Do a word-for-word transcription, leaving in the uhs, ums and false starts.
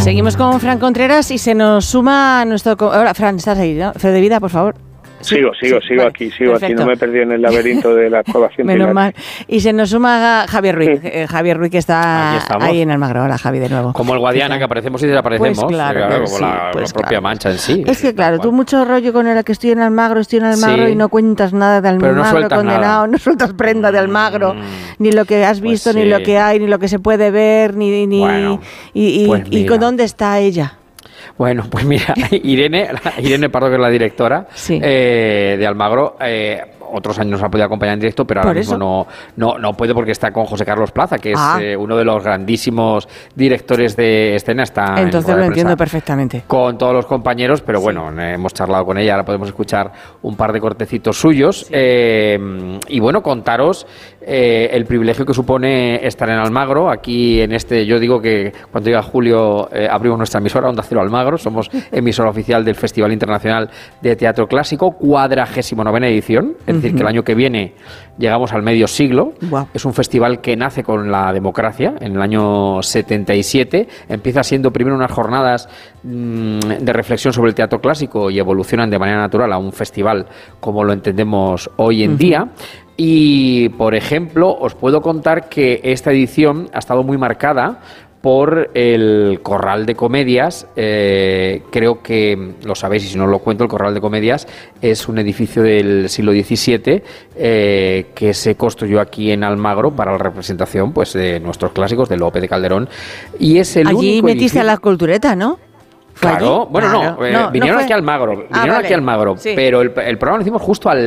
Seguimos con Fran Contreras y se nos suma nuestro... Ahora, Fran, estás ahí, ¿no? Fe de vida, por favor. Sigo, sigo, sí, sigo vale, aquí, sigo perfecto. aquí, no me he perdido en el laberinto de la cueva científica. Menos mal. Y se nos suma Javier Ruiz, sí. eh, Javier Ruiz que está ahí en Almagro. Hola, Javi, de nuevo. Como el Guadiana, que aparecemos y desaparecemos. Pues claro, claro como sí, la, pues la propia claro. Mancha en sí. Es que claro, tú mucho rollo con el que estoy en Almagro, estoy en Almagro sí. y no cuentas nada de Almagro, no condenado, nada. no sueltas prenda de Almagro, mm, ni lo que has visto, pues sí. ni lo que hay, ni lo que se puede ver, ni... ni bueno, y, y, pues y con dónde está ella. Bueno, pues mira, Irene, Irene Pardo, que es la directora sí. eh, de Almagro, eh, otros años nos ha podido acompañar en directo, pero ahora mismo no, no, no puede porque está con José Carlos Plaza, que es ah. eh, uno de los grandísimos directores de escena. Está Entonces en lo entiendo perfectamente. Con todos los compañeros, pero sí. bueno, eh, hemos charlado con ella, ahora podemos escuchar un par de cortecitos suyos. Sí. Eh, y bueno, contaros eh, el privilegio que supone estar en Almagro. Aquí en este, yo digo que cuando llega julio eh, abrimos nuestra emisora, Onda Cero Almagro, somos emisora oficial del Festival Internacional de Teatro Clásico, cuadragésimo novena edición, es decir, que el año que viene llegamos al medio siglo. Wow. Es un festival que nace con la democracia en el año setenta y siete, empieza siendo primero unas jornadas mmm, de reflexión sobre el teatro clásico y evolucionan de manera natural a un festival como lo entendemos hoy en uh-huh. día. Y, por ejemplo, os puedo contar que esta edición ha estado muy marcada por el Corral de Comedias. Eh, creo que lo sabéis y si no lo cuento, el Corral de Comedias es un edificio del siglo diecisiete eh, que se construyó aquí en Almagro para la representación pues de nuestros clásicos, de Lope de Calderón. Y es el Allí único metiste edificio... a la cultureta, ¿no? Claro, bueno, claro. no, eh, no, vinieron no aquí a Almagro, vinieron ah, vale. aquí a Almagro, sí. pero el, el programa lo hicimos justo al